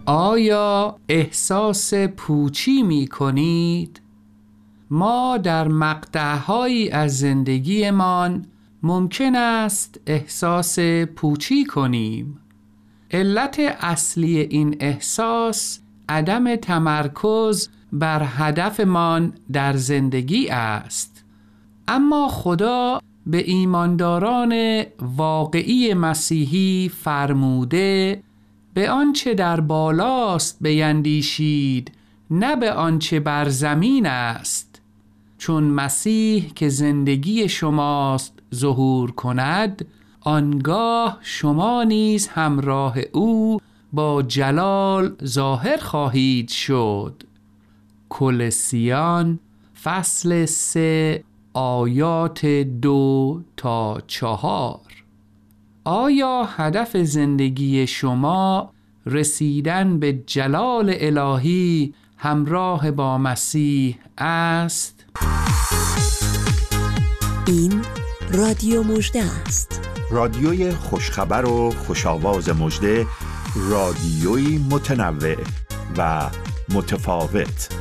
آیا احساس پوچی می کنید؟ ما در مقطع‌هایی از زندگیمان ممکن است احساس پوچی کنیم. علت اصلی این احساس عدم تمرکز بر هدفمان در زندگی است. اما خدا به ایمانداران واقعی مسیحی فرموده به آنچه در بالاست بیندیشید، نه به آنچه بر زمین است. چون مسیح که زندگی شماست ظهور کند، آنگاه شما نیز همراه او با جلال ظاهر خواهید شد. کلسیان فصل 3 آیات 2 تا 4. آیا هدف زندگی شما رسیدن به جلال الهی همراه با مسیح است؟ این رادیو مژده است. رادیوی خوشخبر و خوش‌آواز مژده، رادیویی متنوع و متفاوت.